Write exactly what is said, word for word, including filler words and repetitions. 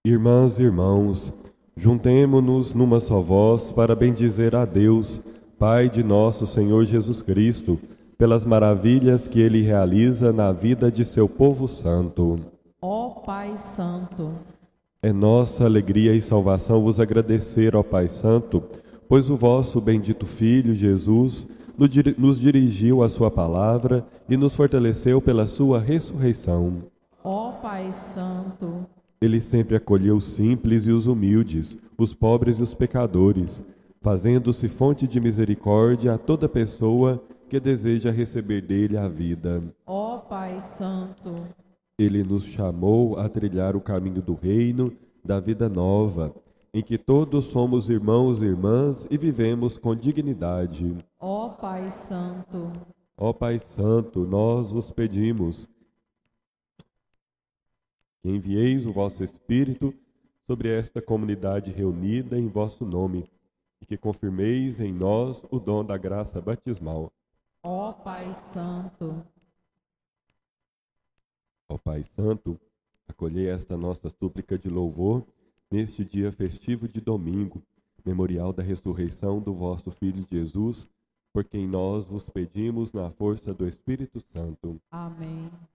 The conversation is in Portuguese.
Irmãs e irmãos, juntemo-nos numa só voz para bendizer a Deus, Pai de nosso Senhor Jesus Cristo, pelas maravilhas que Ele realiza na vida de seu povo santo. Ó Pai Santo, É nossa alegria e salvação vos agradecer, ó Pai Santo, pois o vosso bendito Filho, Jesus, nos dirigiu a sua palavra e nos fortaleceu pela sua ressurreição. ó Pai Santo, Ele sempre acolheu os simples e os humildes, os pobres e os pecadores, fazendo-se fonte de misericórdia a toda pessoa que deseja receber dele a vida. ó Pai Santo, Ele nos chamou a trilhar o caminho do reino, da vida nova, em que todos somos irmãos e irmãs e vivemos com dignidade. ó Pai Santo, Ó Pai Santo, nós vos pedimos que envieis o vosso Espírito sobre esta comunidade reunida em vosso nome, e que confirmeis em nós o dom da graça batismal. ó Pai Santo, Ó Pai Santo, acolhei esta nossa súplica de louvor neste dia festivo de domingo, memorial da ressurreição do vosso Filho Jesus, por quem nós vos pedimos na força do Espírito Santo. amém.